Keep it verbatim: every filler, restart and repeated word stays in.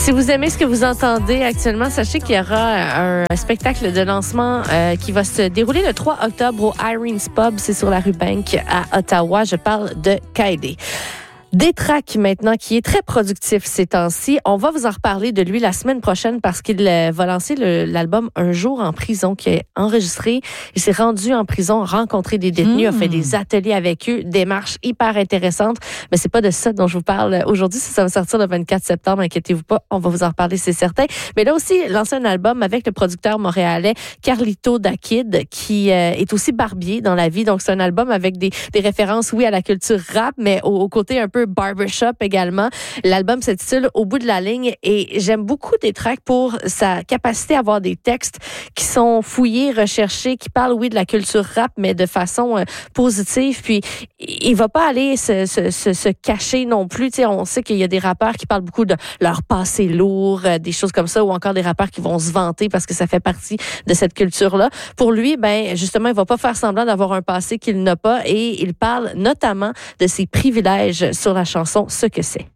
Si vous aimez ce que vous entendez actuellement, sachez qu'il y aura un spectacle de lancement euh, qui va se dérouler le trois octobre au Irene's Pub. C'est sur la rue Bank à Ottawa. Je parle de Kaede. Détrac maintenant, qui est très productif ces temps-ci. On va vous en reparler de lui la semaine prochaine parce qu'il euh, va lancer le, l'album Un jour en prison qui est enregistré. Il s'est rendu en prison, rencontré des détenus, mmh. a fait des ateliers avec eux, démarches hyper intéressantes. Mais c'est pas de ça dont je vous parle aujourd'hui. Ça, ça va sortir le vingt-quatre septembre. Inquiétez-vous pas, on va vous en reparler, c'est certain. Mais là aussi, lancer un album avec le producteur montréalais Carlito Da Kid qui euh, est aussi barbier dans la vie. Donc c'est un album avec des, des références, oui, à la culture rap, mais au, au côté un peu barbershop également. L'album s'intitule Au bout de la ligne et j'aime beaucoup Détrac pour sa capacité à avoir des textes qui sont fouillés, recherchés, qui parlent, oui, de la culture rap, mais de façon euh, positive. Puis, il va pas aller se, se, se, se cacher non plus. Tu sais, on sait qu'il y a des rappeurs qui parlent beaucoup de leur passé lourd, euh, des choses comme ça, ou encore des rappeurs qui vont se vanter parce que ça fait partie de cette culture-là. Pour lui, ben justement, il va pas faire semblant d'avoir un passé qu'il n'a pas et il parle notamment de ses privilèges sur la chanson Ce que c'est.